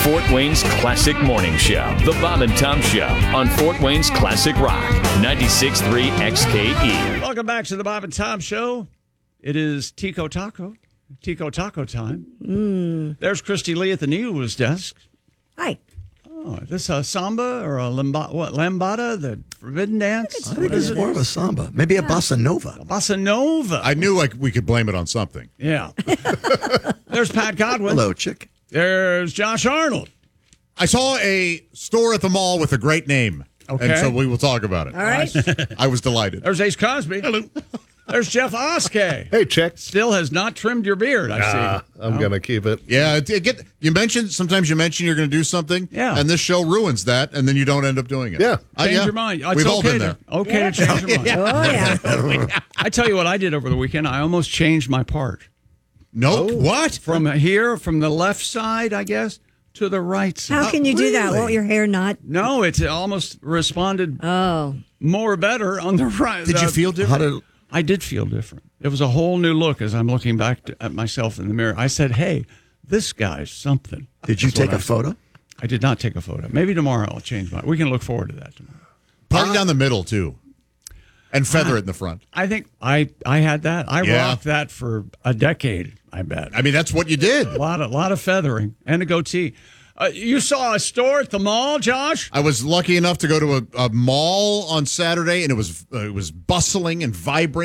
Fort Wayne's Classic Morning Show. The Bob and Tom Show on Fort Wayne's Classic Rock. 96.3 XKE. Welcome back to the Bob and Tom Show. It is Tico Taco time. There's Christy Lee at the news desk. Hi. Oh, is this a samba or a lambada, the forbidden dance? I think it's more of a samba, maybe a bossa nova. A bossa nova. I knew we could blame it on something. Yeah. There's Pat Godwin. Hello, chick. There's Josh Arnold. I saw a store at the mall with a great name. Okay. And so we will talk about it. All right. I was delighted. There's Ace Cosby. Hello. There's Jeff Oskey. Hey, chick. Still has not trimmed your beard, I see. I'm going to keep it. Yeah, sometimes you mention you're going to do something, Yeah. and this show ruins that, and then you don't end up doing it. Yeah. Change your mind. It's We've all okay been there. Okay to change your mind. Oh, yeah. I tell you what I did over the weekend. I almost changed my part. No, what? From the left side, I guess, to the right side. How can you do that? really? Won't your hair not? No, it almost responded Oh. more better on the right. Did you feel different? I did feel different. It was a whole new look as I'm looking back at myself in the mirror. I said, hey, this guy's something. Did you That's what take a photo? I did not take a photo. Maybe tomorrow I'll change mine. We can look forward to that tomorrow. Party down the middle, too. And feather it in the front. I think I had that. I Yeah. rocked that for a decade, I bet. I mean, that's what you did. A lot of feathering and a goatee. You saw a store at the mall, Josh? I was lucky enough to go to a mall on Saturday, and it was bustling and vibrant.